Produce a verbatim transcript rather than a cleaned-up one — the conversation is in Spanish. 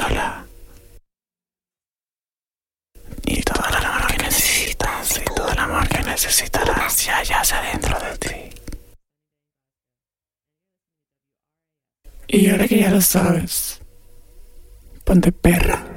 sola. Y todo el amor que necesitas y todo el amor que necesitarás ya yace dentro de ti. Y ahora que ya lo sabes, ponte perra.